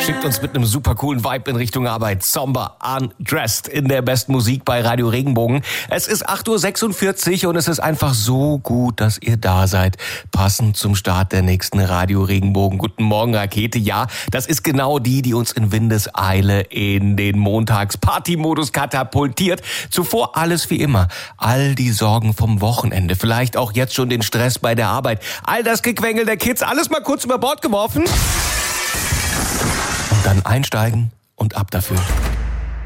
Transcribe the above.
schickt uns mit einem super coolen Vibe in Richtung Arbeit. Somber Undressed in der besten Musik bei Radio Regenbogen. Es ist 8:46 Uhr und es ist einfach so gut, dass ihr da seid. Passend zum Start der nächsten Radio Regenbogen Guten Morgen Rakete. Ja, das ist genau die uns in Windeseile in den Montags-Party-Modus katapultiert. Zuvor alles wie immer. All die Sorgen vom Wochenende. Vielleicht auch jetzt schon den Stress bei der Arbeit. All das Gequengel der Kids. Alles mal kurz über Bord geworfen. Und dann einsteigen und ab dafür.